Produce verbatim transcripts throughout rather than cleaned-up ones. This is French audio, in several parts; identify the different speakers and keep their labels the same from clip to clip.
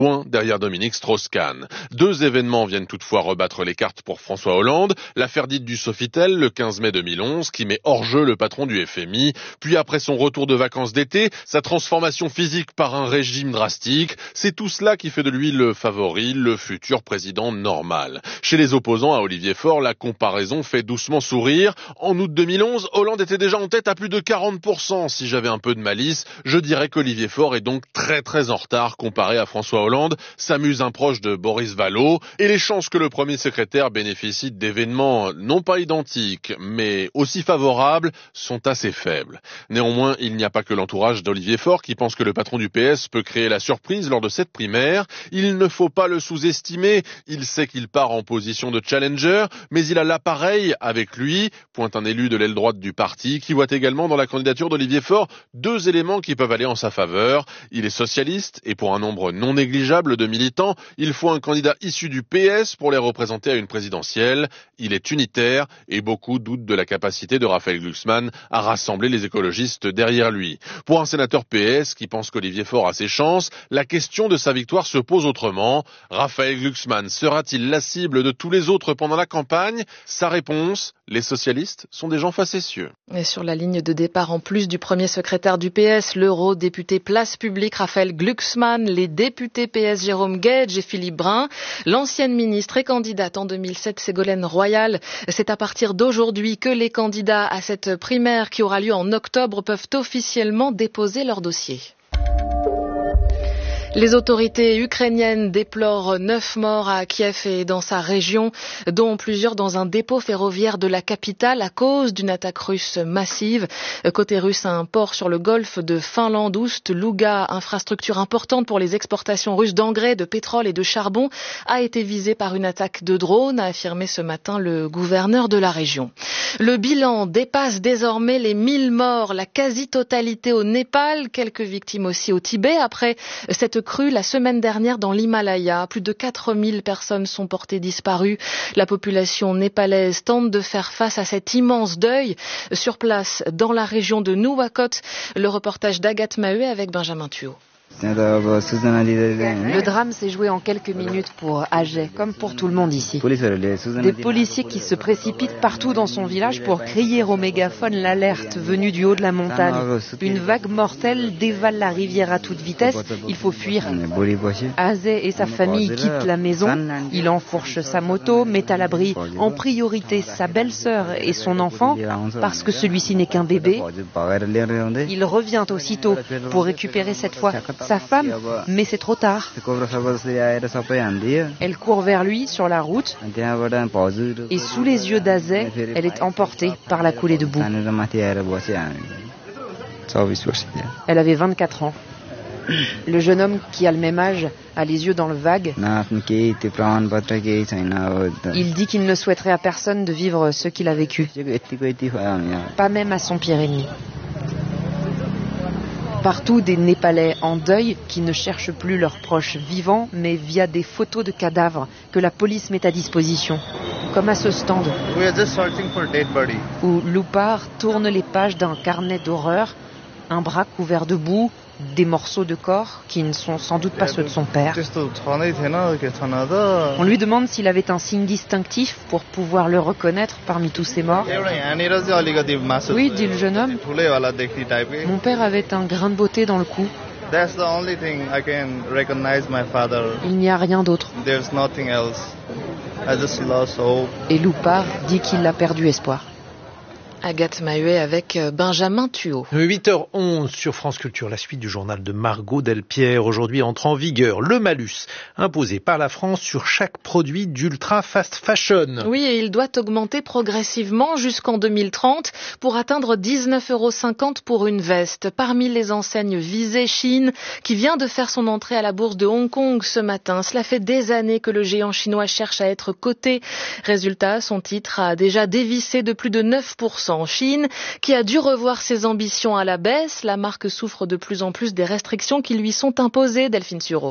Speaker 1: loin derrière Dominique Strauss-Kahn. Deux événements viennent toutefois rebattre les cartes pour François Hollande. L'affaire dite du Sofitel, le quinze mai deux mille onze, qui met hors jeu le patron du F M I. Puis après son retour de vacances d'été, sa transformation physique par un régime drastique. C'est tout cela qui fait de lui le favori, le futur président normal. Chez les opposants à Olivier Faure, la comparaison fait doucement sourire. En août deux mille onze, Hollande était déjà en tête à plus de quarante pour cent. Si j'avais un peu de malice, je dirais qu'Olivier Faure est donc très très en retard comparé à François Hollande. Hollande s'amuse un proche de Boris Vallaud et les chances que le premier secrétaire bénéficie d'événements non pas identiques mais aussi favorables sont assez faibles. Néanmoins, il n'y a pas que l'entourage d'Olivier Faure qui pense que le patron du P S peut créer la surprise lors de cette primaire. Il ne faut pas le sous-estimer, il sait qu'il part en position de challenger, mais il a l'appareil avec lui, pointe un élu de l'aile droite du parti qui voit également dans la candidature d'Olivier Faure deux éléments qui peuvent aller en sa faveur. Il est socialiste et pour un nombre non négligeable de militants, il faut un candidat issu du P S pour les représenter à une présidentielle. Il est unitaire et beaucoup doutent de la capacité de Raphaël Glucksmann à rassembler les écologistes derrière lui. Pour un sénateur P S qui pense qu'Olivier Faure a ses chances, la question de sa victoire se pose autrement. Raphaël Glucksmann sera-t-il la cible de tous les autres pendant la campagne? Sa réponse, les socialistes sont des gens facétieux.
Speaker 2: Et sur la ligne de départ, en plus du premier secrétaire du P S, l'eurodéputé Place Publique Raphaël Glucksmann, les députés P S Jérôme Guedj et Philippe Brun, l'ancienne ministre et candidate en deux mille sept Ségolène Royal. C'est à partir d'aujourd'hui que les candidats à cette primaire qui aura lieu en octobre peuvent officiellement déposer leur dossier. Les autorités ukrainiennes déplorent neuf morts à Kiev et dans sa région, dont plusieurs dans un dépôt ferroviaire de la capitale à cause d'une attaque russe massive. Côté russe, un port sur le golfe de Finlande-Oust, Louga, infrastructure importante pour les exportations russes d'engrais, de pétrole et de charbon, a été visé par une attaque de drone, a affirmé ce matin le gouverneur de la région. Le bilan dépasse désormais les mille morts, la quasi-totalité au Népal, quelques victimes aussi au Tibet après cette crue la semaine dernière dans l'Himalaya. Plus de quatre mille personnes sont portées disparues. La population népalaise tente de faire face à cet immense deuil. Sur place, dans la région de Nuwakot, le reportage d'Agathe Maheuet avec Benjamin Thuot.
Speaker 3: Le drame s'est joué en quelques minutes pour Ajay, comme pour tout le monde ici. Des policiers qui se précipitent partout dans son village pour crier au mégaphone l'alerte venue du haut de la montagne. Une vague mortelle dévale la rivière à toute vitesse, il faut fuir. Ajay et sa famille quittent la maison, il enfourche sa moto, met à l'abri en priorité sa belle-sœur et son enfant, parce que celui-ci n'est qu'un bébé. Il revient aussitôt pour récupérer cette fois sa femme, mais c'est trop tard. Elle court vers lui sur la route et sous les yeux d'Ajay, elle est emportée par la coulée de boue. Elle avait vingt-quatre ans. Le jeune homme qui a le même âge a les yeux dans le vague. Il dit qu'il ne souhaiterait à personne de vivre ce qu'il a vécu, pas même à son pire ennemi. Partout, des Népalais en deuil qui ne cherchent plus leurs proches vivants, mais via des photos de cadavres que la police met à disposition. Comme à ce stand, où Loupar tourne les pages d'un carnet d'horreur, un bras couvert de boue, des morceaux de corps qui ne sont sans doute pas ceux de son père. On lui demande s'il avait un signe distinctif pour pouvoir le reconnaître parmi tous ces morts. Oui, dit le jeune homme. Mon père avait un grain de beauté dans le cou. Il n'y a rien d'autre. Et Loupar dit qu'il a perdu espoir.
Speaker 2: Agathe Maheuet avec Benjamin Thuot.
Speaker 4: huit heures onze sur France Culture, la suite du journal de Margot Delpierre. Aujourd'hui entre en vigueur le malus imposé par la France sur chaque produit d'ultra fast fashion.
Speaker 2: Oui, et il doit augmenter progressivement jusqu'en deux mille trente pour atteindre dix-neuf euros cinquante pour une veste. Parmi les enseignes visées, Shein, qui vient de faire son entrée à la bourse de Hong Kong ce matin. Cela fait des années que le géant chinois cherche à être coté. Résultat, son titre a déjà dévissé de plus de neuf pour cent. En Chine, qui a dû revoir ses ambitions à la baisse. La marque souffre de plus en plus des restrictions qui lui sont imposées, Delphine Sureau.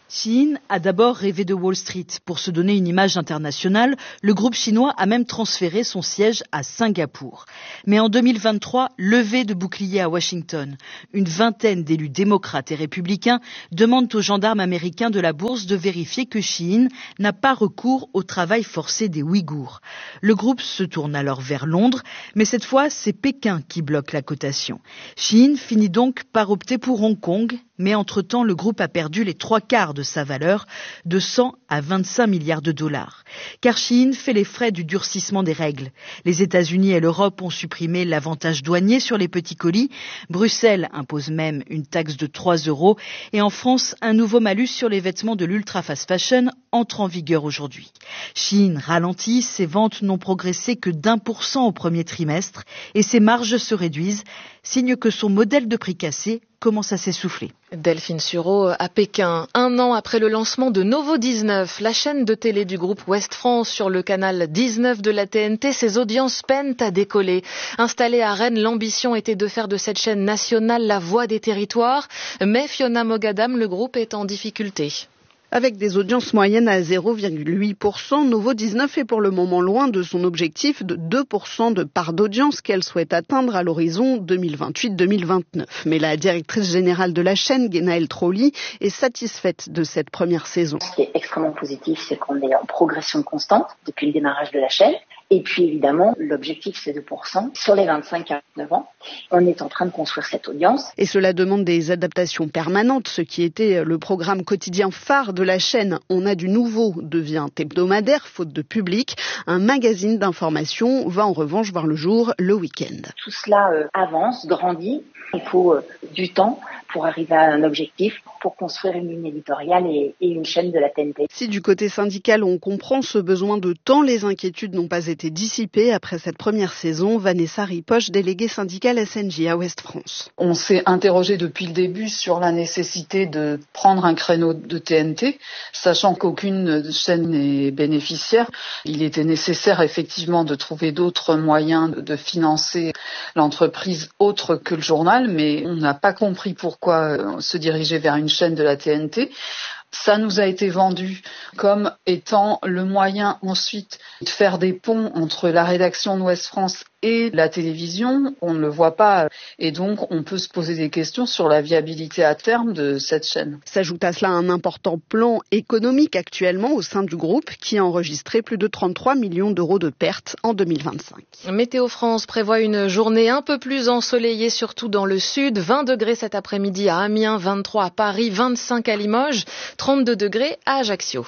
Speaker 5: Shein a d'abord rêvé de Wall Street. Pour se donner une image internationale, le groupe chinois a même transféré son siège à Singapour. Mais en deux mille vingt-trois, levée de boucliers à Washington. Une vingtaine d'élus démocrates et républicains demandent aux gendarmes américains de la bourse de vérifier que Shein n'a pas recours au travail forcé des Ouïghours. Le groupe se tourne alors vers Londres, mais cette fois, c'est Pékin qui bloque la cotation. Shein finit donc par opter pour Hong Kong, mais entre-temps, le groupe a perdu les trois quarts de sa valeur, de cent à vingt-cinq milliards de dollars. Car Shein fait les frais du durcissement des règles. Les États-Unis et l'Europe ont supprimé l'avantage douanier sur les petits colis. Bruxelles impose même une taxe de trois euros. Et en France, un nouveau malus sur les vêtements de l'ultra fast fashion entre en vigueur aujourd'hui. Shein ralentit, ses ventes n'ont progressé que d'un pour cent au premier trimestre et ses marges se réduisent, signe que son modèle de prix cassé commence à s'essouffler.
Speaker 2: Delphine Sureau à Pékin. Un an après le lancement de Novo dix-neuf, la chaîne de télé du groupe Ouest France sur le canal dix-neuf de la T N T, ses audiences peinent à décoller. Installée à Rennes, l'ambition était de faire de cette chaîne nationale la voix des territoires. Mais Fiona Mogadam, le groupe est en difficulté.
Speaker 6: Avec des audiences moyennes à zéro virgule huit pour cent, Novo dix-neuf est pour le moment loin de son objectif de deux pour cent de part d'audience qu'elle souhaite atteindre à l'horizon deux mille vingt-huit deux mille vingt-neuf. Mais la directrice générale de la chaîne, Guénaëlle Trolli, est satisfaite de cette première saison.
Speaker 7: Ce qui est extrêmement positif, c'est qu'on est en progression constante depuis le démarrage de la chaîne. Et puis évidemment, l'objectif c'est deux pour cent sur les vingt-cinq à quarante-neuf ans. On est en train de construire cette audience.
Speaker 6: Et cela demande des adaptations permanentes, ce qui était le programme quotidien phare de la chaîne. On a du nouveau devient hebdomadaire, faute de public. Un magazine d'information va en revanche voir le jour le week-end.
Speaker 7: Tout cela euh, avance, grandit. Il faut euh, du temps pour arriver à un objectif, pour construire une ligne éditoriale et, et une chaîne de la T N T.
Speaker 6: Si du côté syndical on comprend ce besoin de temps, les inquiétudes n'ont pas été dissipées après cette première saison. Vanessa Ripoche, déléguée syndicale S N J à Ouest France.
Speaker 8: On s'est interrogé depuis le début sur la nécessité de prendre un créneau de T N T, sachant qu'aucune chaîne n'est bénéficiaire. Il était nécessaire effectivement de trouver d'autres moyens de financer l'entreprise autre que le journal, mais on n'a pas compris pourquoi se diriger vers une chaîne de la T N T. Ça nous a été vendu comme étant le moyen ensuite de faire des ponts entre la rédaction d'Ouest France et la télévision. On ne le voit pas et donc on peut se poser des questions sur la viabilité à terme de cette chaîne.
Speaker 6: S'ajoute à cela un important plan économique actuellement au sein du groupe qui a enregistré plus de trente-trois millions d'euros de pertes en deux mille vingt-cinq.
Speaker 2: Météo France prévoit une journée un peu plus ensoleillée, surtout dans le sud. vingt degrés cet après-midi à Amiens, vingt-trois à Paris, vingt-cinq à Limoges, trente-deux degrés à Ajaccio.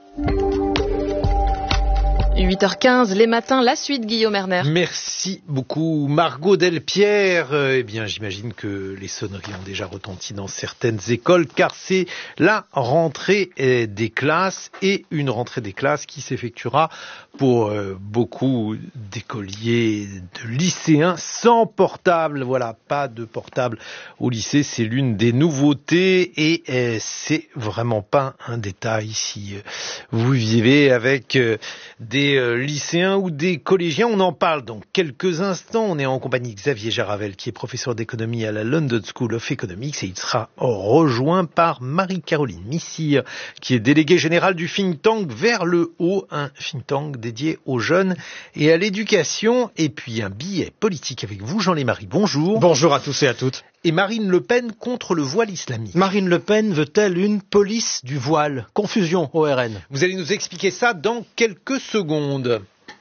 Speaker 2: huit heures quinze, les matins, la suite, Guillaume Erner.
Speaker 4: Merci beaucoup, Margot Delpierre. Eh bien, j'imagine que les sonneries ont déjà retenti dans certaines écoles, car c'est la rentrée des classes et une rentrée des classes qui s'effectuera pour beaucoup d'écoliers, de lycéens sans portable. Voilà, pas de portable au lycée, c'est l'une des nouveautés et c'est vraiment pas un détail si vous vivez avec des lycéens ou des collégiens. On en parle dans quelques instants. On est en compagnie de Xavier Jaravel, qui est professeur d'économie à la London School of Economics, et il sera rejoint par Marie-Caroline Missire, qui est déléguée générale du think tank Vers le Haut, un think tank dédié aux jeunes et à l'éducation. Et puis un billet politique avec vous, Jean Lémarie. Bonjour.
Speaker 9: Bonjour à tous et à toutes.
Speaker 4: Et Marine Le Pen contre le voile islamique.
Speaker 9: Marine Le Pen veut-elle une police du voile? Confusion au R N.
Speaker 4: Vous allez nous expliquer ça dans quelques secondes.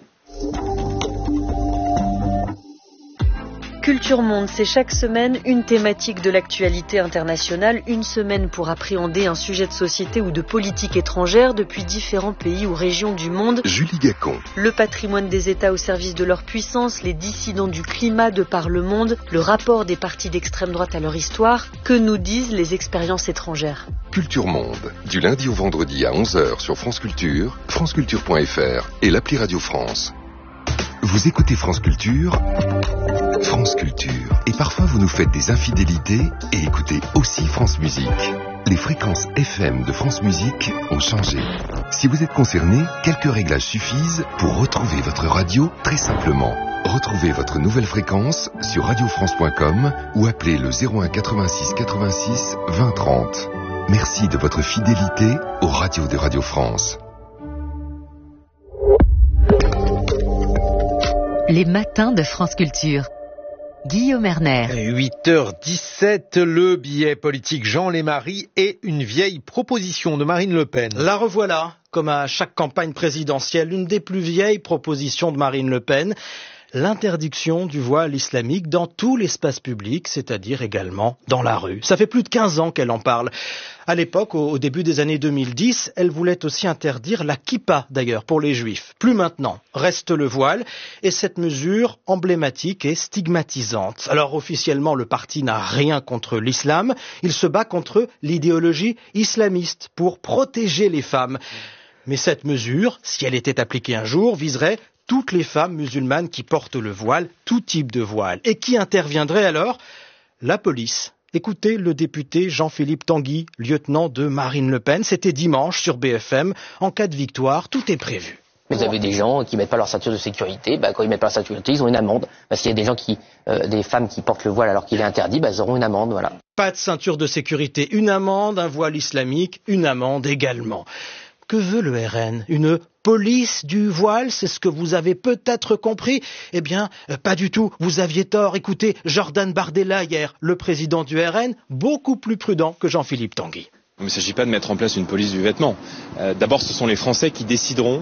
Speaker 10: Culture Monde, c'est chaque semaine une thématique de l'actualité internationale, une semaine pour appréhender un sujet de société ou de politique étrangère depuis différents pays ou régions du monde.
Speaker 11: Julie Gacon.
Speaker 10: Le patrimoine des États au service de leur puissance, les dissidents du climat de par le monde, le rapport des partis d'extrême droite à leur histoire, que nous disent les expériences étrangères.
Speaker 11: Culture Monde, du lundi au vendredi à onze heures sur France Culture, franceculture point f r et l'appli Radio France. Vous écoutez France Culture, France Culture. Et parfois vous nous faites des infidélités et écoutez aussi France Musique. Les fréquences F M de France Musique ont changé. Si vous êtes concerné, quelques réglages suffisent pour retrouver votre radio très simplement. Retrouvez votre nouvelle fréquence sur radio france point com ou appelez le zéro un quatre-vingt-six quatre-vingt-six vingt trente. Merci de votre fidélité aux radios de Radio France.
Speaker 12: Les matins de France Culture. Guillaume Erner.
Speaker 4: huit heures dix-sept, le billet politique Jean Lémarie et une vieille proposition de Marine Le Pen.
Speaker 9: La revoilà, comme à chaque campagne présidentielle, une des plus vieilles propositions de Marine Le Pen. L'interdiction du voile islamique dans tout l'espace public, c'est-à-dire également dans la rue. Ça fait plus de quinze ans qu'elle en parle. À l'époque, au début des années deux mille dix, elle voulait aussi interdire la kippa, d'ailleurs, pour les juifs. Plus maintenant, reste le voile, et cette mesure emblématique et stigmatisante. Alors officiellement, le parti n'a rien contre l'islam, il se bat contre l'idéologie islamiste pour protéger les femmes. Mais cette mesure, si elle était appliquée un jour, viserait toutes les femmes musulmanes qui portent le voile, tout type de voile. Et qui interviendrait alors ? La police. Écoutez le député Jean-Philippe Tanguy, lieutenant de Marine Le Pen. C'était dimanche sur B F M. En cas de victoire, tout est prévu.
Speaker 13: Vous avez des gens qui mettent pas leur ceinture de sécurité, bah, quand ils mettent pas leur ceinture de sécurité, ils ont une amende. Bah, s'il y a des gens qui, euh, des femmes qui portent le voile alors qu'il est interdit, bah, ils auront une amende, voilà.
Speaker 9: Pas de ceinture de sécurité, une amende, un voile islamique, une amende également. Que veut le R N ? Une police du voile, c'est ce que vous avez peut-être compris ? Eh bien, euh, pas du tout, vous aviez tort. Écoutez, Jordan Bardella hier, le président du R N, beaucoup plus prudent que Jean-Philippe Tanguy.
Speaker 14: Il ne s'agit pas de mettre en place une police du vêtement. Euh, d'abord, ce sont les Français qui décideront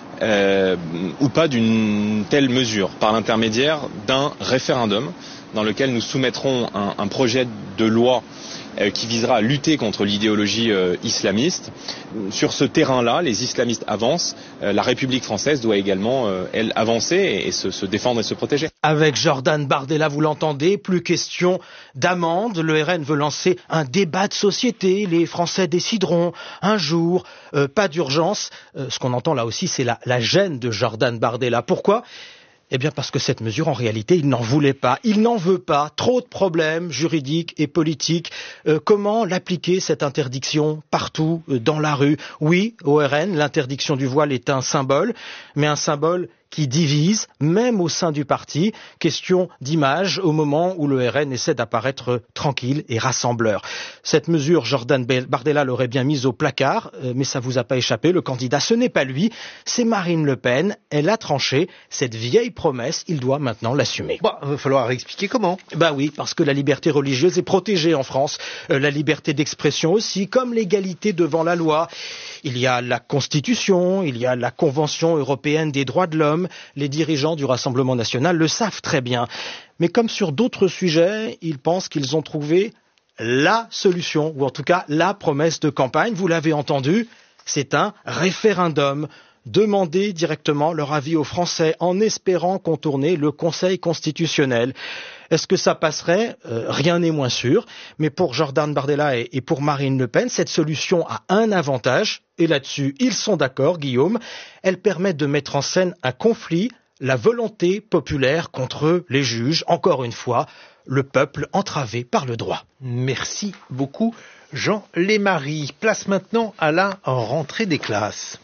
Speaker 14: euh, ou pas d'une telle mesure par l'intermédiaire d'un référendum dans lequel nous soumettrons un, un projet de loi qui visera à lutter contre l'idéologie euh, islamiste. Sur ce terrain-là, les islamistes avancent. Euh, la République française doit également, euh, elle, avancer et, et se, se défendre et se protéger.
Speaker 9: Avec Jordan Bardella, vous l'entendez, plus question d'amende. Le R N veut lancer un débat de société. Les Français décideront un jour. Euh, pas d'urgence. Euh, ce qu'on entend là aussi, c'est la, la gêne de Jordan Bardella. Pourquoi ? Eh bien parce que cette mesure, en réalité, il n'en voulait pas. Il n'en veut pas. Trop de problèmes juridiques et politiques. Euh, comment l'appliquer, cette interdiction, partout, euh, dans la rue ? Oui, au R N, l'interdiction du voile est un symbole, mais un symbole qui divise, même au sein du parti. Question d'image au moment où le R N essaie d'apparaître tranquille et rassembleur. Cette mesure, Jordan Bardella l'aurait bien mise au placard, mais ça vous a pas échappé. Le candidat, ce n'est pas lui, c'est Marine Le Pen. Elle a tranché cette vieille promesse. Il doit maintenant l'assumer.
Speaker 4: Bah, il va falloir expliquer comment.
Speaker 9: Bah oui, parce que la liberté religieuse est protégée en France. Euh, la liberté d'expression aussi, comme l'égalité devant la loi. Il y a la Constitution, il y a la Convention européenne des droits de l'homme. Les dirigeants du Rassemblement national le savent très bien. Mais comme sur d'autres sujets, ils pensent qu'ils ont trouvé la solution, ou en tout cas la promesse de campagne. Vous l'avez entendu, c'est un référendum. Demander directement leur avis aux Français en espérant contourner le Conseil constitutionnel. Est-ce que ça passerait ? euh, Rien n'est moins sûr. Mais pour Jordan Bardella et, et pour Marine Le Pen, cette solution a un avantage. Et là-dessus, ils sont d'accord, Guillaume. Elle permet de mettre en scène un conflit, la volonté populaire contre les juges. Encore une fois, le peuple entravé par le droit.
Speaker 4: Merci beaucoup, Jean Lémarie. Place maintenant à la rentrée des classes.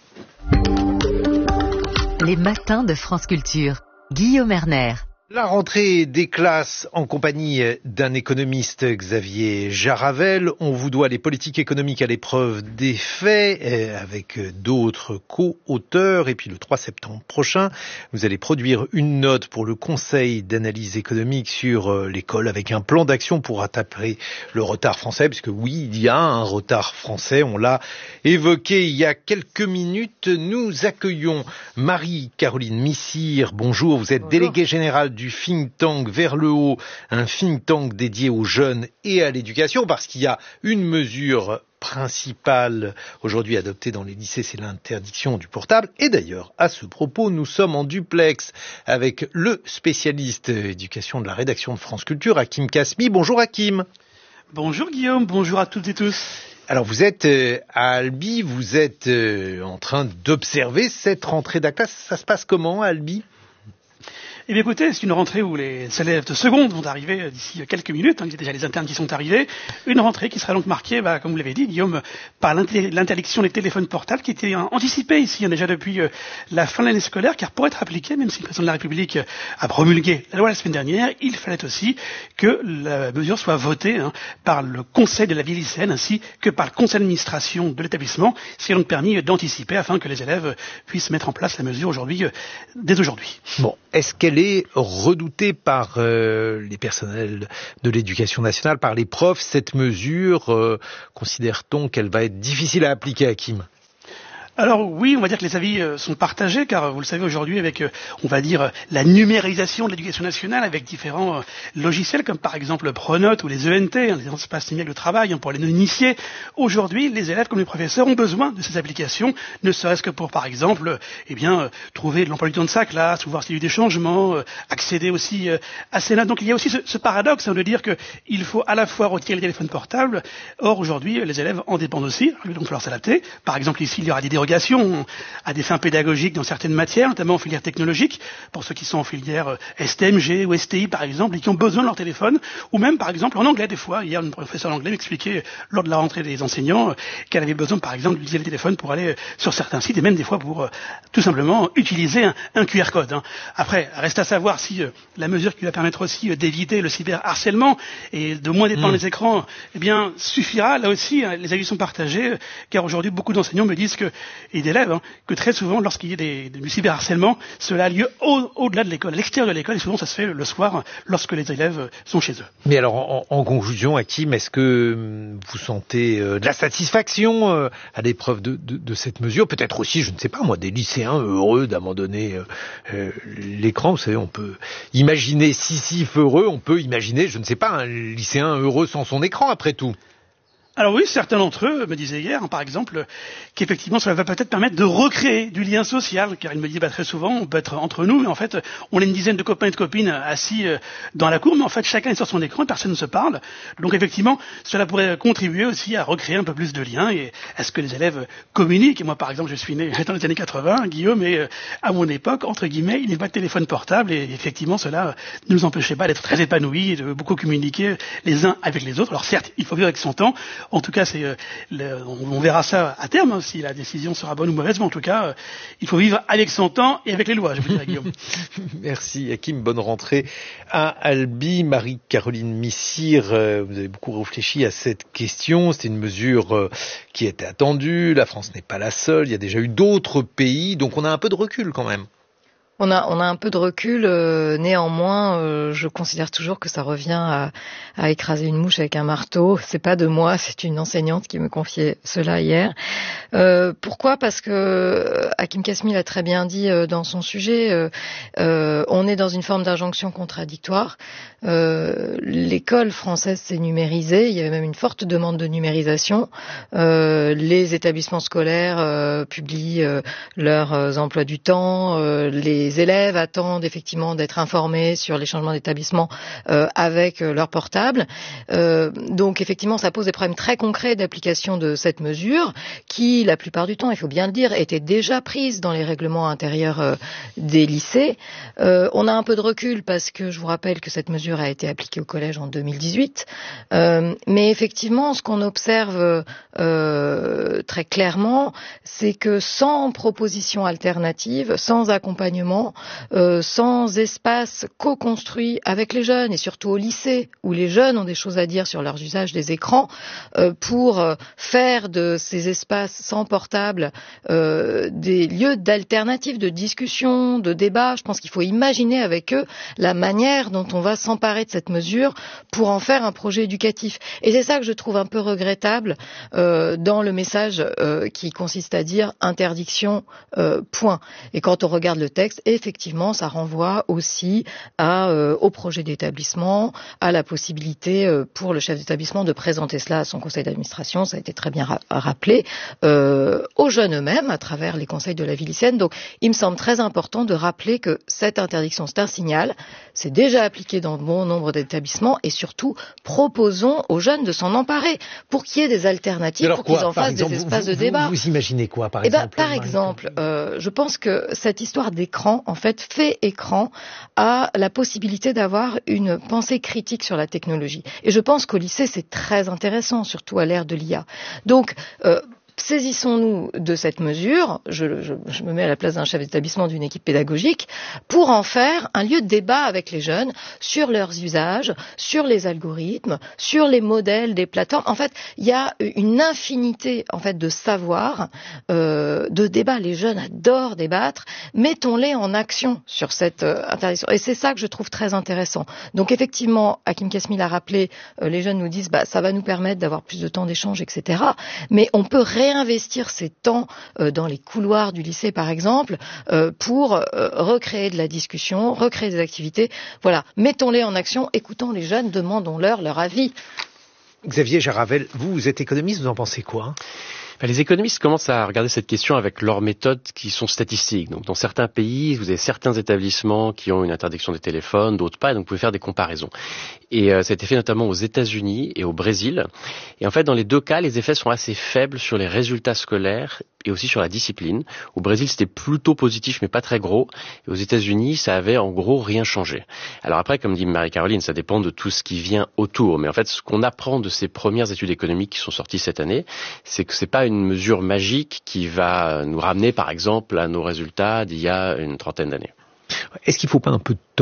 Speaker 12: Les matins de France Culture. Guillaume Erner.
Speaker 4: La rentrée des classes en compagnie d'un économiste, Xavier Jaravel. On vous doit les politiques économiques à l'épreuve des faits avec d'autres co-auteurs. Et puis le trois septembre prochain, vous allez produire une note pour le Conseil d'analyse économique sur l'école avec un plan d'action pour rattraper le retard français. Puisque oui, il y a un retard français, on l'a évoqué il y a quelques minutes. Nous accueillons Marie-Caroline Missire. Bonjour, vous êtes Bonjour. Déléguée générale du think tank Vers le haut, un think tank dédié aux jeunes et à l'éducation, parce qu'il y a une mesure principale aujourd'hui adoptée dans les lycées, c'est l'interdiction du portable. Et d'ailleurs, à ce propos, nous sommes en duplex avec le spécialiste éducation de la rédaction de France Culture, Hakim Kasmi. Bonjour Hakim.
Speaker 15: Bonjour Guillaume, bonjour à toutes et tous.
Speaker 4: Alors vous êtes euh, à Albi, vous êtes euh, en train d'observer cette rentrée de la classe. Ça se passe comment à Albi ?
Speaker 15: Eh bien écoutez, c'est une rentrée où les élèves de seconde vont arriver d'ici quelques minutes, hein, il y a déjà les internes qui sont arrivés, une rentrée qui sera donc marquée, bah, comme vous l'avez dit Guillaume, par l'interdiction des téléphones portables qui était anticipée ici hein, déjà depuis euh, la fin de l'année scolaire, car pour être appliquée, même si le président de la République a promulgué la loi la semaine dernière, il fallait aussi que la mesure soit votée hein, par le conseil de la vie lycéenne ainsi que par le conseil d'administration de l'établissement, ce qui a donc permis d'anticiper afin que les élèves puissent mettre en place la mesure aujourd'hui, euh, dès aujourd'hui.
Speaker 4: Bon, est-ce qu'elle est redoutée par euh, les personnels de l'éducation nationale, par les profs, cette mesure, euh, considère-t-on qu'elle va être difficile à appliquer, Hakim ?
Speaker 15: Alors oui, on va dire que les avis euh, sont partagés, car vous le savez aujourd'hui avec, euh, on va dire, euh, la numérisation de l'éducation nationale avec différents euh, logiciels comme par exemple Pronote ou les E N T, hein, les espaces numériques de travail hein, pour les non-initiés. Aujourd'hui, les élèves comme les professeurs ont besoin de ces applications, ne serait-ce que pour par exemple, euh, eh bien, euh, trouver l'emploi du temps de sa classe, ou voir s'il y a eu des changements, euh, accéder aussi euh, à ces notes. Donc il y a aussi ce, ce paradoxe hein, de dire qu'il faut à la fois retirer les téléphones portables. Or aujourd'hui, les élèves en dépendent aussi, donc il va falloir s'adapter. Par exemple ici, il y aura des dérogations à des fins pédagogiques dans certaines matières, notamment en filière technologique, pour ceux qui sont en filière S T M G ou S T I par exemple, et qui ont besoin de leur téléphone, ou même par exemple en anglais des fois. Hier, une professeure d'anglais m'expliquait lors de la rentrée des enseignants qu'elle avait besoin par exemple d'utiliser le téléphone pour aller sur certains sites, et même des fois pour euh, tout simplement utiliser un, un Q R code. Hein. Après, reste à savoir si euh, la mesure qui va permettre aussi euh, d'éviter le cyberharcèlement et de moins dépendre mmh. des écrans, eh bien, suffira. Là aussi, hein, les avis sont partagés, car aujourd'hui, beaucoup d'enseignants me disent que et d'élèves, hein, que très souvent, lorsqu'il y a des, du cyberharcèlement, cela a lieu au, au-delà de l'école, à l'extérieur de l'école, et souvent ça se fait le soir, lorsque les élèves sont chez eux.
Speaker 4: Mais alors, en, en conclusion, Hakim, est-ce que vous sentez euh, de la satisfaction euh, à l'épreuve de, de, de cette mesure ? Peut-être aussi, je ne sais pas moi, des lycéens heureux d'abandonner euh, euh, l'écran. Vous savez, on peut imaginer Sisyphe heureux, on peut imaginer, je ne sais pas, un lycéen heureux sans son écran, après tout.
Speaker 15: Alors oui, certains d'entre eux me disaient hier, hein, par exemple, qu'effectivement cela va peut-être permettre de recréer du lien social, car ils me disaient bah, très souvent, on peut être entre nous, mais en fait, on est une dizaine de copains et de copines assis euh, dans la cour, mais en fait, chacun est sur son écran et personne ne se parle. Donc effectivement, cela pourrait contribuer aussi à recréer un peu plus de liens et à ce que les élèves communiquent. Et moi, par exemple, je suis né dans les années quatre-vingts, Guillaume, et euh, à mon époque, entre guillemets, il n'y avait pas de téléphone portable, et effectivement, cela ne nous empêchait pas d'être très épanouis et de beaucoup communiquer les uns avec les autres. Alors certes, il faut vivre avec son temps. En tout cas, c'est, euh, le, on, on verra ça à terme, hein, si la décision sera bonne ou mauvaise, mais en tout cas, euh, il faut vivre avec son temps et avec les lois, je vous dirais, Guillaume.
Speaker 4: Merci, Hakim. Bonne rentrée à Albi. Marie-Caroline Missire, euh, vous avez beaucoup réfléchi à cette question. C'est une mesure euh, qui était attendue. La France n'est pas la seule. Il y a déjà eu d'autres pays, donc on a un peu de recul quand même.
Speaker 16: On a, on a un peu de recul, euh, néanmoins, euh, je considère toujours que ça revient à, à écraser une mouche avec un marteau. C'est pas de moi, c'est une enseignante qui me confiait cela hier. Euh, pourquoi ? Parce que Hakim Kasmi l'a très bien dit euh, dans son sujet, euh, euh, on est dans une forme d'injonction contradictoire. Euh, l'école française s'est numérisée, il y avait même une forte demande de numérisation. Euh, les établissements scolaires euh, publient euh, leurs euh, emplois du temps, euh, les Les élèves attendent effectivement d'être informés sur les changements d'établissement euh, avec euh, leur portable. Euh, donc effectivement, ça pose des problèmes très concrets d'application de cette mesure qui, la plupart du temps, il faut bien le dire, était déjà prise dans les règlements intérieurs euh, des lycées. Euh, on a un peu de recul parce que je vous rappelle que cette mesure a été appliquée au collège en deux mille dix-huit. Euh, mais effectivement, ce qu'on observe euh, très clairement, c'est que sans proposition alternative, sans accompagnement, Euh, sans espace co-construit avec les jeunes et surtout au lycée où les jeunes ont des choses à dire sur leurs usages des écrans, euh, pour euh, faire de ces espaces sans portable euh, des lieux d'alternatives, de discussion, de débat. Je pense qu'il faut imaginer avec eux la manière dont on va s'emparer de cette mesure pour en faire un projet éducatif. Et c'est ça que je trouve un peu regrettable euh, dans le message euh, qui consiste à dire interdiction, euh, point. Et quand on regarde le texte, effectivement, ça renvoie aussi à, euh, au projet d'établissement, à la possibilité euh, pour le chef d'établissement de présenter cela à son conseil d'administration, ça a été très bien ra- rappelé, euh, aux jeunes eux-mêmes à travers les conseils de la vie lycéenne. Donc, il me semble très important de rappeler que cette interdiction, c'est un signal, c'est déjà appliqué dans bon nombre d'établissements et surtout proposons aux jeunes de s'en emparer pour qu'il y ait des alternatives,
Speaker 4: alors
Speaker 16: pour
Speaker 4: quoi,
Speaker 16: qu'ils en fassent
Speaker 4: exemple,
Speaker 16: des espaces
Speaker 4: vous,
Speaker 16: de débat.
Speaker 4: Vous, vous imaginez quoi par
Speaker 16: eh
Speaker 4: exemple
Speaker 16: ben, Par exemple, euh, je pense que cette histoire d'écran, en fait, fait écran à la possibilité d'avoir une pensée critique sur la technologie. Et je pense qu'au lycée, c'est très intéressant, surtout à l'ère de l'I A. Donc, euh, saisissons-nous de cette mesure, je, je, je me mets à la place d'un chef d'établissement d'une équipe pédagogique, pour en faire un lieu de débat avec les jeunes sur leurs usages, sur les algorithmes, sur les modèles des plateformes. En fait, il y a une infinité en fait, de savoir, euh, de débats. Les jeunes adorent débattre. Mettons-les en action sur cette euh, interdiction. Et c'est ça que je trouve très intéressant. Donc effectivement, Hakim Kasmi l'a rappelé, euh, les jeunes nous disent bah, ça va nous permettre d'avoir plus de temps d'échange, et cetera. Mais on peut réinvestir ces temps euh, dans les couloirs du lycée, par exemple, euh, pour euh, recréer de la discussion, recréer des activités. Voilà, mettons-les en action, écoutons les jeunes, demandons-leur leur avis.
Speaker 4: Xavier Jaravel, vous, vous êtes économiste, vous en pensez quoi ?
Speaker 17: Les économistes commencent à regarder cette question avec leurs méthodes qui sont statistiques. Donc, dans certains pays, vous avez certains établissements qui ont une interdiction des téléphones, d'autres pas, et donc vous pouvez faire des comparaisons. Et euh, ça a été fait notamment aux États-Unis et au Brésil. Et en fait, dans les deux cas, les effets sont assez faibles sur les résultats scolaires et aussi sur la discipline. Au Brésil, c'était plutôt positif, mais pas très gros. Et aux États-Unis, ça avait en gros rien changé. Alors après, comme dit Marie-Caroline, ça dépend de tout ce qui vient autour. Mais en fait, ce qu'on apprend de ces premières études économiques qui sont sorties cette année, c'est que c'est pas une mesure magique qui va nous ramener, par exemple, à nos résultats d'il y a une trentaine d'années.
Speaker 4: Est-ce qu'il ne faut pas un peu de temps ?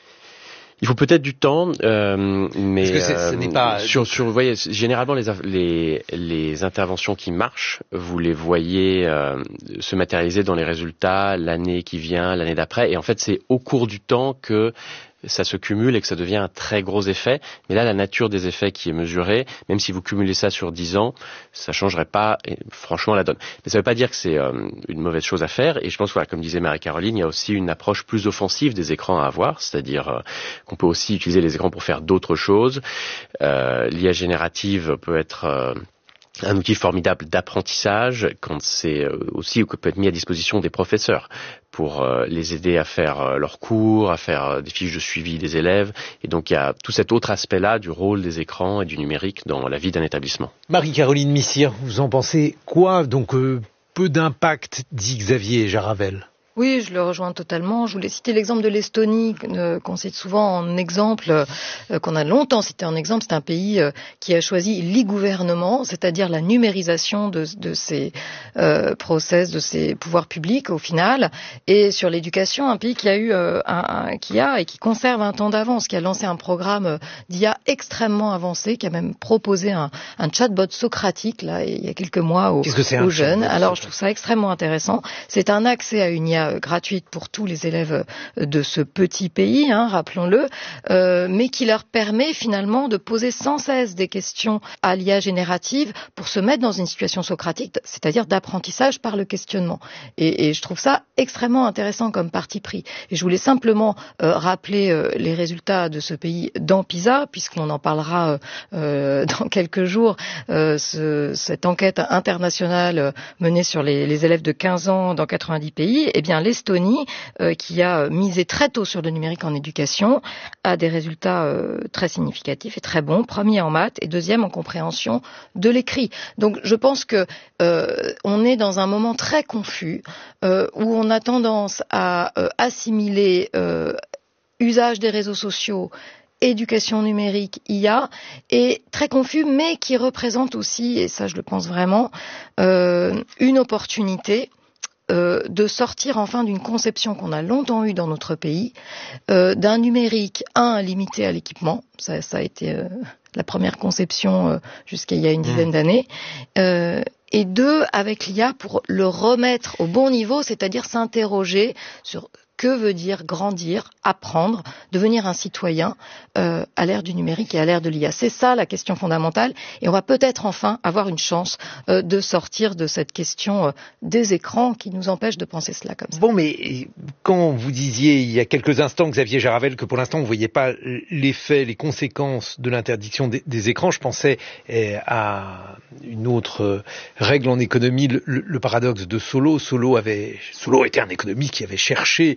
Speaker 17: Il faut peut-être du temps, euh, mais
Speaker 4: Parce que euh, ce n'est pas...
Speaker 17: sur, sur, vous voyez, généralement les, les, les interventions qui marchent, vous les voyez euh, se matérialiser dans les résultats l'année qui vient, l'année d'après, et en fait c'est au cours du temps que ça se cumule et que ça devient un très gros effet. Mais là, la nature des effets qui est mesurée, même si vous cumulez ça sur dix ans, ça changerait pas, et, franchement, la donne. Mais ça ne veut pas dire que c'est euh, une mauvaise chose à faire. Et je pense, voilà, comme disait Marie-Caroline, il y a aussi une approche plus offensive des écrans à avoir, c'est-à-dire euh, qu'on peut aussi utiliser les écrans pour faire d'autres choses. Euh, L'I A générative peut être... Euh, un outil formidable d'apprentissage quand c'est aussi ou que peut être mis à disposition des professeurs pour euh, les aider à faire euh, leurs cours, à faire euh, des fiches de suivi des élèves. Et donc il y a tout cet autre aspect-là du rôle des écrans et du numérique dans la vie d'un établissement.
Speaker 4: Marie-Caroline Missire, vous en pensez quoi ? Donc euh, peu d'impact, dit Xavier Jaravel.
Speaker 16: Oui, je le rejoins totalement. Je voulais citer l'exemple de l'Estonie, euh, qu'on cite souvent en exemple, euh, qu'on a longtemps cité en exemple. C'est un pays euh, qui a choisi l'e-gouvernement, c'est-à-dire la numérisation de, de ses euh, process, de ses pouvoirs publics au final. Et sur l'éducation, un pays qui a eu, euh, un, un, qui a et qui conserve un temps d'avance, qui a lancé un programme d'I A extrêmement avancé, qui a même proposé un, un chatbot socratique là il y a quelques mois aux, aux jeunes. Alors je trouve ça extrêmement intéressant. C'est un accès à une I A gratuite pour tous les élèves de ce petit pays, hein, rappelons-le, euh, mais qui leur permet finalement de poser sans cesse des questions à l'I A générative pour se mettre dans une situation socratique, c'est-à-dire d'apprentissage par le questionnement. Et, et je trouve ça extrêmement intéressant comme parti pris. Et je voulais simplement euh, rappeler euh, les résultats de ce pays dans PISA, puisqu'on en parlera euh, dans quelques jours, euh, ce, cette enquête internationale menée sur les, les élèves de quinze ans dans quatre-vingt-dix pays. Eh bien, l'Estonie, euh, qui a misé très tôt sur le numérique en éducation, a des résultats euh, très significatifs et très bons. Premier en maths et deuxième en compréhension de l'écrit. Donc, je pense que euh, on est dans un moment très confus euh, où on a tendance à euh, assimiler euh, usage des réseaux sociaux, éducation numérique, I A, est très confus, mais qui représente aussi, et ça je le pense vraiment, euh, une opportunité Euh, de sortir enfin d'une conception qu'on a longtemps eue dans notre pays, euh, d'un numérique, un, limité à l'équipement, ça, ça a été euh, la première conception euh, jusqu'à il y a une dizaine mmh. d'années, euh, et deux, avec l'I A pour le remettre au bon niveau, c'est-à-dire s'interroger sur que veut dire grandir, apprendre, devenir un citoyen euh, à l'ère du numérique et à l'ère de l'I A. C'est ça la question fondamentale et on va peut-être enfin avoir une chance euh, de sortir de cette question euh, des écrans qui nous empêche de penser cela comme ça.
Speaker 4: Bon, mais quand vous disiez il y a quelques instants, Xavier Jaravel, que pour l'instant vous ne voyez pas l'effet, les conséquences de l'interdiction des, des écrans, je pensais eh, à une autre règle en économie, le, le, le paradoxe de Solow. Solow avait, Solow était un économiste qui avait cherché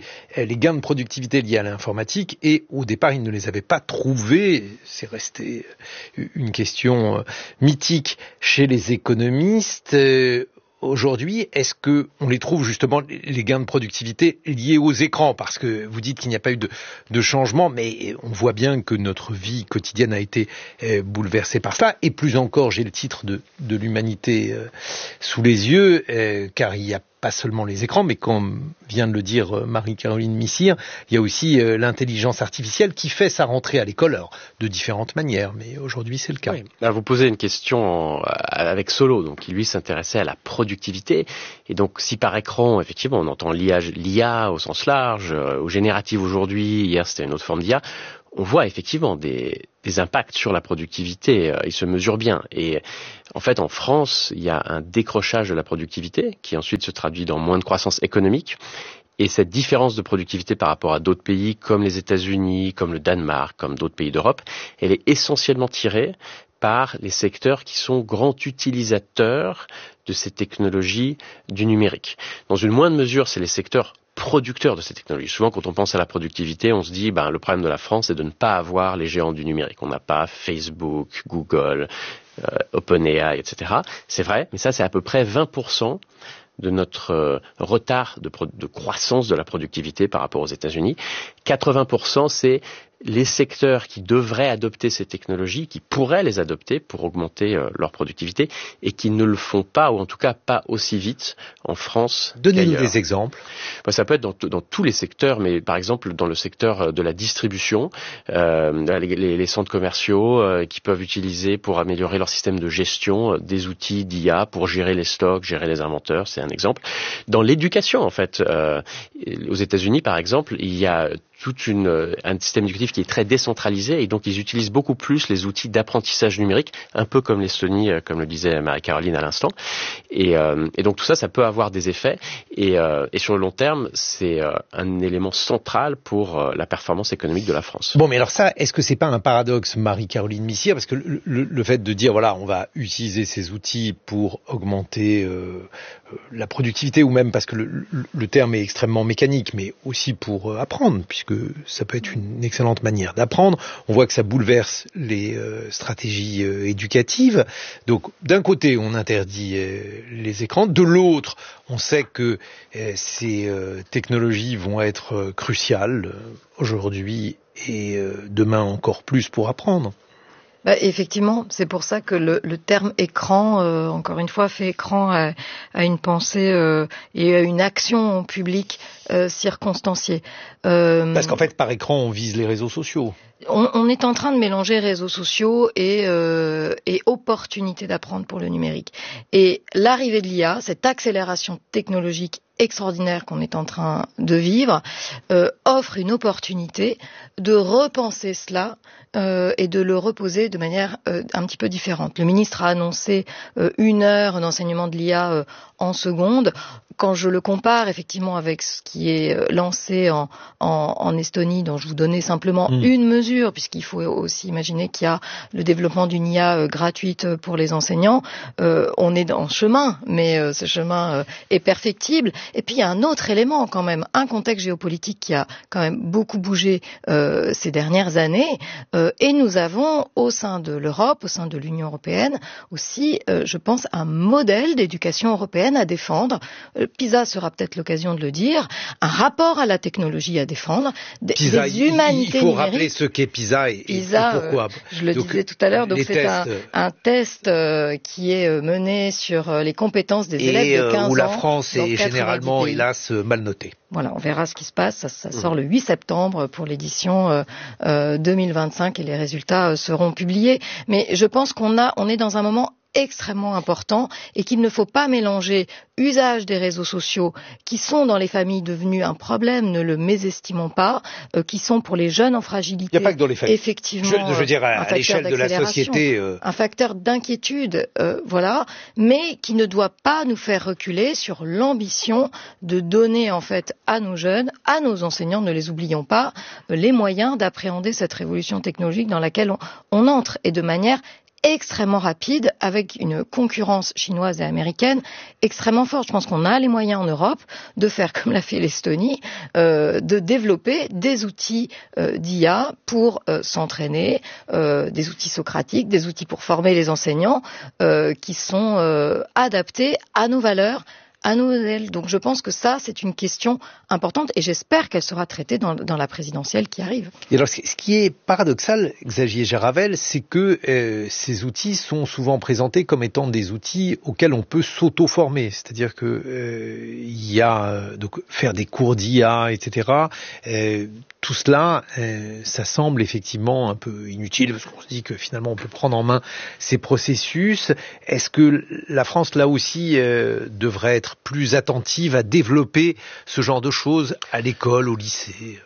Speaker 4: les gains de productivité liés à l'informatique et au départ, ils ne les avaient pas trouvés. C'est resté une question mythique chez les économistes. Aujourd'hui, est-ce que on les trouve justement les gains de productivité liés aux écrans? Parce que vous dites qu'il n'y a pas eu de, de changement, mais on voit bien que notre vie quotidienne a été euh, bouleversée par cela. Et plus encore, j'ai le titre de, de l'humanité euh, sous les yeux, euh, car il y a pas seulement les écrans, mais comme vient de le dire Marie-Caroline Missire, il y a aussi euh, l'intelligence artificielle qui fait sa rentrée à l'école, alors, de différentes manières, mais aujourd'hui c'est le cas.
Speaker 17: Oui. Là, vous posez une question en, avec Solo, donc qui lui s'intéressait à la productivité, et donc si par écran, effectivement, on entend l'I A, l'I A au sens large, euh, au génératif aujourd'hui, hier c'était une autre forme d'I A, on voit effectivement des, des impacts sur la productivité, euh, ils se mesurent bien. Et en fait, en France, il y a un décrochage de la productivité qui ensuite se traduit dans moins de croissance économique. Et cette différence de productivité par rapport à d'autres pays comme les États-Unis, comme le Danemark, comme d'autres pays d'Europe, elle est essentiellement tirée par les secteurs qui sont grands utilisateurs de ces technologies du numérique. Dans une moindre mesure, c'est les secteurs producteurs de ces technologies. Souvent, quand on pense à la productivité, on se dit, ben, le problème de la France, c'est de ne pas avoir les géants du numérique. On n'a pas Facebook, Google, euh, OpenAI, et cetera. C'est vrai, mais ça, c'est à peu près vingt pour cent de notre euh, retard de, pro- de croissance de la productivité par rapport aux États-Unis. quatre-vingts pour cent, c'est les secteurs qui devraient adopter ces technologies, qui pourraient les adopter pour augmenter euh, leur productivité et qui ne le font pas, ou en tout cas pas aussi vite en France.
Speaker 4: Donnez-nous des exemples.
Speaker 17: Ben, ça peut être dans, t- dans tous les secteurs, mais par exemple dans le secteur de la distribution, euh, les, les, les centres commerciaux euh, qui peuvent utiliser pour améliorer leur système de gestion euh, des outils d'I A pour gérer les stocks, gérer les inventaires, c'est un exemple. Dans l'éducation, en fait, euh, aux États-Unis, par exemple, il y a toute une, un système éducatif qui est très décentralisé et donc ils utilisent beaucoup plus les outils d'apprentissage numérique, un peu comme l'Estonie, comme le disait Marie-Caroline à l'instant. Et, euh, et donc tout ça, ça peut avoir des effets et, euh, et sur le long terme, c'est euh, un élément central pour euh, la performance économique de la France.
Speaker 4: Bon, mais alors ça, est-ce que c'est pas un paradoxe, Marie-Caroline Missire? Parce que le, le, le fait de dire, voilà, on va utiliser ces outils pour augmenter euh, la productivité, ou même parce que le, le, le terme est extrêmement mécanique, mais aussi pour euh, apprendre, puisque que ça peut être une excellente manière d'apprendre. On voit que ça bouleverse les euh, stratégies euh, éducatives. Donc, d'un côté, on interdit euh, les écrans. De l'autre, on sait que euh, ces euh, technologies vont être euh, cruciales euh, aujourd'hui et euh, demain encore plus pour apprendre.
Speaker 16: Bah, effectivement, c'est pour ça que le, le terme écran, euh, encore une fois, fait écran à, à une pensée euh, et à une action publique euh, circonstanciée. Euh,
Speaker 4: Parce qu'en fait, par écran, on vise les réseaux sociaux.
Speaker 16: On, on est en train de mélanger réseaux sociaux et, euh, et opportunités d'apprendre pour le numérique. Et l'arrivée de l'I A, cette accélération technologique extraordinaire qu'on est en train de vivre, euh, offre une opportunité de repenser cela euh, et de le reposer de manière euh, un petit peu différente. Le ministre a annoncé euh, une heure d'enseignement de l'I A euh, en seconde. Quand je le compare effectivement avec ce qui est lancé en, en, en Estonie, dont je vous donnais simplement mmh. une mesure, puisqu'il faut aussi imaginer qu'il y a le développement d'une I A euh, gratuite pour les enseignants, euh, on est en chemin, mais euh, ce chemin euh, est perfectible. Et puis il y a un autre élément quand même, un contexte géopolitique qui a quand même beaucoup bougé euh, ces dernières années, euh, et nous avons au sein de l'Europe, au sein de l'Union européenne aussi, euh, je pense, un modèle d'éducation européenne à défendre. Euh, PISA sera peut-être l'occasion de le dire, un rapport à la technologie à défendre, des,
Speaker 4: PISA,
Speaker 16: des humanités
Speaker 4: il faut
Speaker 16: numériques.
Speaker 4: rappeler ce qu'est PISA et,
Speaker 16: PISA,
Speaker 4: et pourquoi.
Speaker 16: Euh, je le
Speaker 4: donc,
Speaker 16: disais tout à l'heure, donc c'est
Speaker 4: tests,
Speaker 16: un, un test euh, qui est mené sur les compétences des
Speaker 4: et
Speaker 16: élèves de quinze ans.
Speaker 4: Où la France est généralement, hélas, mal notée.
Speaker 16: Voilà, on verra ce qui se passe. Ça, ça sort le huit septembre pour l'édition euh, euh, deux mille vingt-cinq et les résultats euh, seront publiés. Mais je pense qu'on a, on est dans un moment extrêmement important et qu'il ne faut pas mélanger usage des réseaux sociaux qui sont dans les familles devenus un problème, ne le mésestimons pas, euh, qui sont pour les jeunes en fragilité.
Speaker 4: Il n'y a pas que dans les familles.
Speaker 16: Effectivement,
Speaker 4: je, je veux dire, à, à l'échelle de la société. Euh...
Speaker 16: Un facteur d'inquiétude, euh, voilà, mais qui ne doit pas nous faire reculer sur l'ambition de donner en fait à nos jeunes, à nos enseignants, ne les oublions pas, euh, les moyens d'appréhender cette révolution technologique dans laquelle on, on entre et de manière extrêmement rapide avec une concurrence chinoise et américaine extrêmement forte. Je pense qu'on a les moyens en Europe de faire comme l'a fait l'Estonie, euh, de développer des outils euh, d'I A pour euh, s'entraîner, euh, des outils socratiques, des outils pour former les enseignants euh, qui sont euh, adaptés à nos valeurs, à nos modèles. Donc je pense que ça, c'est une question importante et j'espère qu'elle sera traitée dans, dans la présidentielle qui arrive.
Speaker 4: Et alors, ce qui est paradoxal, Xavier Geravel, c'est que euh, ces outils sont souvent présentés comme étant des outils auxquels on peut s'auto-former. C'est-à-dire que euh, il y a euh, donc faire des cours d'I A, et cetera. Euh, tout cela, euh, ça semble effectivement un peu inutile parce qu'on se dit que finalement on peut prendre en main ces processus. Est-ce que la France, là aussi, euh, devrait être plus attentive à développer ce genre de choses à l'école, au lycée?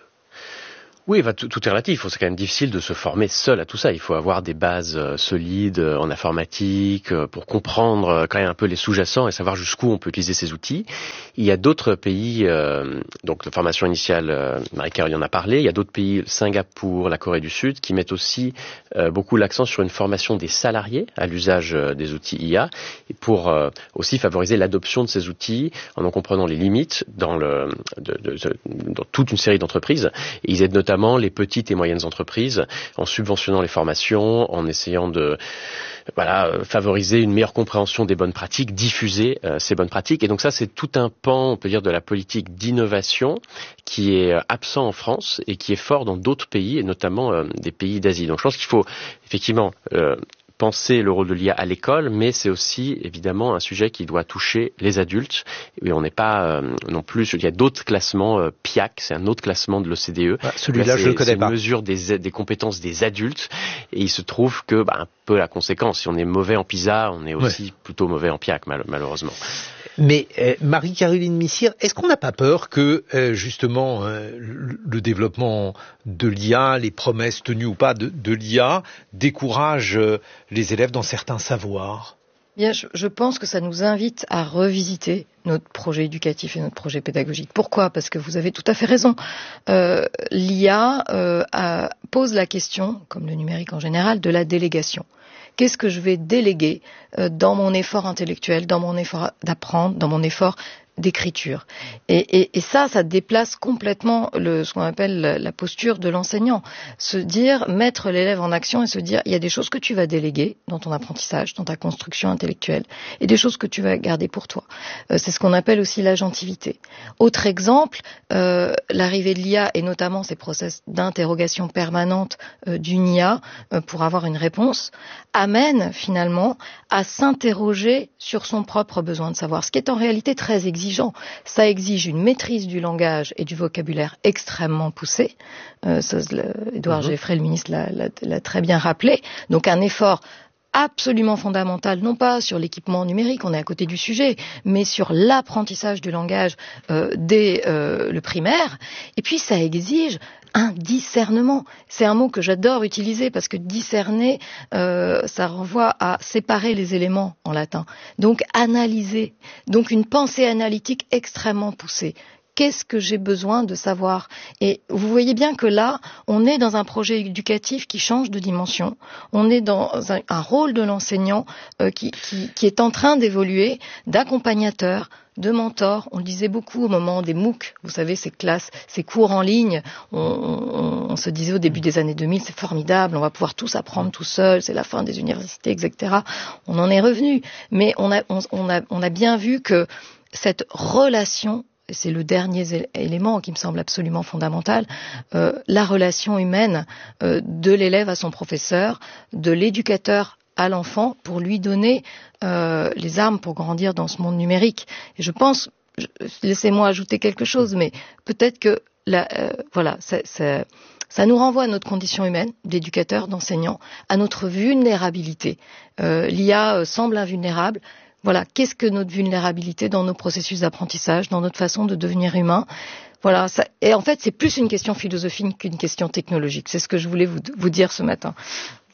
Speaker 17: Oui, bah, tout, tout est relatif. C'est quand même difficile de se former seul à tout ça. Il faut avoir des bases euh, solides euh, en informatique euh, pour comprendre euh, quand même un peu les sous-jacents et savoir jusqu'où on peut utiliser ces outils. Il y a d'autres pays, euh, donc de formation initiale, euh, Marie-Caroline en a parlé, il y a d'autres pays, Singapour, la Corée du Sud, qui mettent aussi euh, beaucoup l'accent sur une formation des salariés à l'usage euh, des outils I A et pour euh, aussi favoriser l'adoption de ces outils en en comprenant les limites dans, le, de, de, de, dans toute une série d'entreprises. Et ils aident notamment les petites et moyennes entreprises en subventionnant les formations, en essayant de voilà, favoriser une meilleure compréhension des bonnes pratiques, diffuser euh, ces bonnes pratiques. Et donc ça, c'est tout un pan, on peut dire, de la politique d'innovation qui est absent en France et qui est fort dans d'autres pays, et notamment euh, des pays d'Asie. Donc je pense qu'il faut effectivement euh, penser le rôle de l'I A à l'école, mais c'est aussi évidemment un sujet qui doit toucher les adultes. Et on n'est pas euh, non plus. Il y a d'autres classements, euh, P I A C, c'est un autre classement de l'O C D E.
Speaker 4: Ah, celui-là, je le connais pas.
Speaker 17: C'est une mesure des, des compétences des adultes, et il se trouve que, bah, un peu la conséquence, si on est mauvais en PISA, on est aussi ouais. plutôt mauvais en P I A C, mal, malheureusement.
Speaker 4: Mais euh, Marie-Caroline Missire, est-ce qu'on n'a pas peur que euh, justement euh, le, le développement de l'I A, les promesses tenues ou pas de, de l'I A, découragent euh, les élèves dans certains savoirs?
Speaker 16: Bien, je, je pense que ça nous invite à revisiter notre projet éducatif et notre projet pédagogique. Pourquoi ? Parce que vous avez tout à fait raison. Euh, L'I A, euh, a, pose la question, comme le numérique en général, de la délégation. Qu'est-ce que je vais déléguer euh, dans mon effort intellectuel, dans mon effort d'apprendre, dans mon effort d'écriture. Et, et, et ça, ça déplace complètement le, ce qu'on appelle la posture de l'enseignant. Se dire, mettre l'élève en action et se dire, il y a des choses que tu vas déléguer dans ton apprentissage, dans ta construction intellectuelle, et des choses que tu vas garder pour toi. Euh, c'est ce qu'on appelle aussi l'agentivité. Autre exemple, euh, l'arrivée de l'I A, et notamment ces process d'interrogation permanente euh, d'une I A euh, pour avoir une réponse, amène finalement à s'interroger sur son propre besoin de savoir, ce qui est en réalité très exigeant. Ça exige une maîtrise du langage et du vocabulaire extrêmement poussée. Euh, ça, Édouard mmh. Geffray, le ministre, l'a, l'a, l'a très bien rappelé. Donc un effort absolument fondamental, non pas sur l'équipement numérique, on est à côté du sujet, mais sur l'apprentissage du langage euh, dès euh, le primaire. Et puis ça exige un discernement. C'est un mot que j'adore utiliser parce que discerner, euh, ça renvoie à séparer les éléments en latin. Donc analyser, donc une pensée analytique extrêmement poussée. Qu'est-ce que j'ai besoin de savoir ? Et vous voyez bien que là, on est dans un projet éducatif qui change de dimension. On est dans un, un rôle de l'enseignant euh, qui, qui, qui est en train d'évoluer, d'accompagnateur, de mentor. On le disait beaucoup au moment des MOOC, vous savez, ces classes, ces cours en ligne. On, on, on se disait au début des années deux mille, c'est formidable, on va pouvoir tous apprendre tout seul, c'est la fin des universités, et cetera. On en est revenu. Mais on a, on, on a, on a bien vu que cette relation, et c'est le dernier élément qui me semble absolument fondamental, euh, la relation humaine euh, de l'élève à son professeur, de l'éducateur à l'enfant, pour lui donner euh, les armes pour grandir dans ce monde numérique. Et je pense, je, laissez-moi ajouter quelque chose, mais peut-être que la, euh, voilà, c'est, c'est, ça nous renvoie à notre condition humaine, d'éducateur, d'enseignant, à notre vulnérabilité. Euh, L'I A euh, semble invulnérable. Voilà, qu'est-ce que notre vulnérabilité dans nos processus d'apprentissage, dans notre façon de devenir humain ? Voilà, ça, et en fait, c'est plus une question philosophique qu'une question technologique. C'est ce que je voulais vous, vous dire ce matin.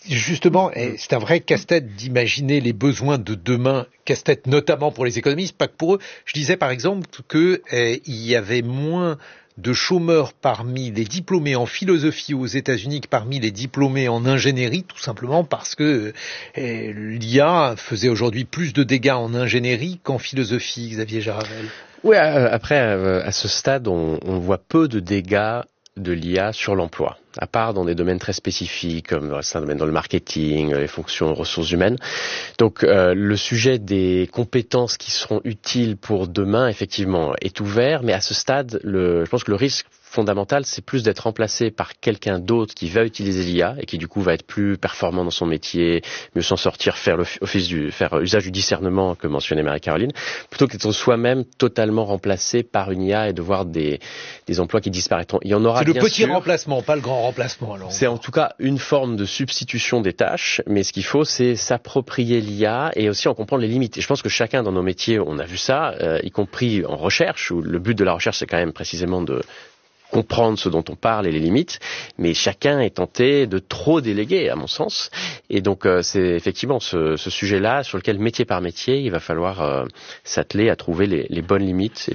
Speaker 4: justement, c'est un vrai casse-tête d'imaginer les besoins de demain, casse-tête notamment pour les économistes, pas que pour eux. Je disais par exemple qu'il eh, y avait moins de chômeurs parmi les diplômés en philosophie aux États-Unis que parmi les diplômés en ingénierie, tout simplement parce que eh, l'I A faisait aujourd'hui plus de dégâts en ingénierie qu'en philosophie, Xavier Jaravel.
Speaker 17: Oui, après, à ce stade, on, on voit peu de dégâts de l'I A sur l'emploi, à part dans des domaines très spécifiques, comme certains domaines dans le marketing, les fonctions ressources humaines. Donc euh, le sujet des compétences qui seront utiles pour demain, effectivement, est ouvert, mais à ce stade, le, je pense que le risque fondamental, c'est plus d'être remplacé par quelqu'un d'autre qui va utiliser l'I A et qui du coup va être plus performant dans son métier, mieux s'en sortir, faire, le office du, faire usage du discernement que mentionnait Marie-Caroline, plutôt qu'être soi-même totalement remplacé par une I A et de voir des, des emplois qui disparaîtront. Il y en aura bien sûr.
Speaker 4: C'est le petit sûr. remplacement, pas le grand remplacement. Alors.
Speaker 17: C'est en tout cas une forme de substitution des tâches, mais ce qu'il faut, c'est s'approprier l'I A et aussi en comprendre les limites. Et je pense que chacun dans nos métiers, on a vu ça, euh, y compris en recherche, où le but de la recherche, c'est quand même précisément de comprendre ce dont on parle et les limites, mais chacun est tenté de trop déléguer, à mon sens. Et donc, euh, c'est effectivement ce, ce sujet-là sur lequel, métier par métier, il va falloir euh, s'atteler à trouver les, les bonnes limites et